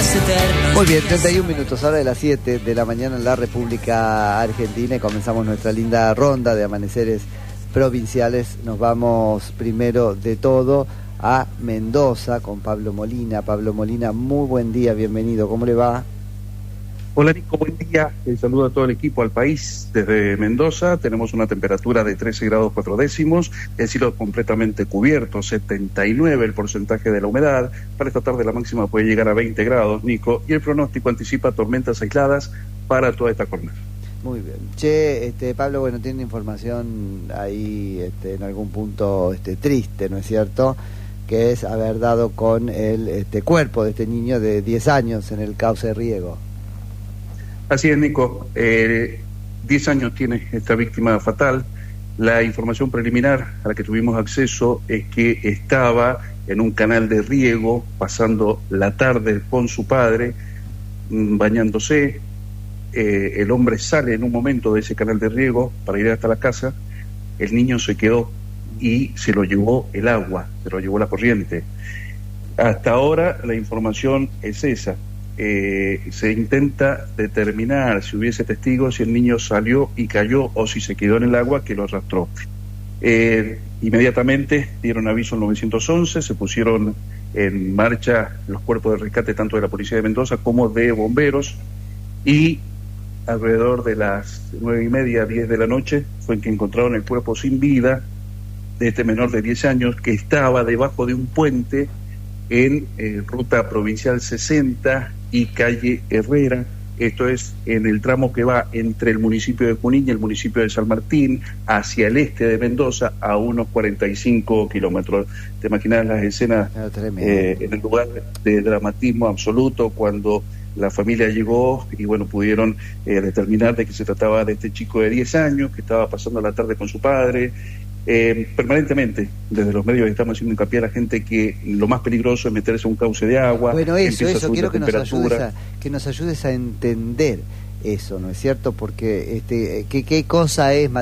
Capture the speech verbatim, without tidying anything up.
días eternos. Muy bien, treinta y un minutos, ahora de las siete de la mañana en la República Argentina, y comenzamos nuestra linda ronda de amaneceres provinciales. Nos vamos primero de todo a Mendoza con Pablo Molina. Pablo Molina, muy buen día, bienvenido, ¿cómo le va? Hola Nico, buen día. El saludo a todo el equipo, al país. Desde Mendoza tenemos una temperatura de trece grados cuatro décimos, el cielo completamente cubierto, setenta y nueve el porcentaje de la humedad. Para esta tarde la máxima puede llegar a veinte grados, Nico, y el pronóstico anticipa tormentas aisladas para toda esta jornada. Muy bien. Che, este, Pablo, bueno, tiene información ahí este, en algún punto este, triste, ¿no es cierto?, que es haber dado con el este, cuerpo de este niño de diez años en el cauce de riego. Así es, Nico. Eh, diez años tiene esta víctima fatal. La información preliminar a la que tuvimos acceso es que estaba en un canal de riego pasando la tarde con su padre, bañándose. Eh, el hombre sale en un momento de ese canal de riego para ir hasta la casa. El niño se quedó y se lo llevó el agua, se lo llevó la corriente. Hasta ahora la información es esa. Eh, se intenta determinar si hubiese testigos, si el niño salió y cayó o si se quedó en el agua que lo arrastró. Eh, inmediatamente dieron aviso al nueve once, se pusieron en marcha los cuerpos de rescate tanto de la Policía de Mendoza como de bomberos, y alrededor de las nueve y media, diez de la noche fue en que encontraron el cuerpo sin vida de este menor de diez años que estaba debajo de un puente en eh, ruta provincial sesenta y calle Herrera. Esto es en el tramo que va entre el municipio de Junín y el municipio de San Martín, hacia el este de Mendoza, a unos cuarenta y cinco kilómetros. Te imaginas las escenas eh, en el lugar de dramatismo absoluto cuando la familia llegó y bueno, pudieron eh, determinar de que se trataba de este chico de diez años que estaba pasando la tarde con su padre. Eh, permanentemente desde los medios estamos haciendo hincapié a la gente que lo más peligroso es meterse a un cauce de agua. Bueno, eso, eso, quiero que nos, ayudes a, que nos ayudes a entender eso, ¿no es cierto? Porque este, ¿qué, qué cosa es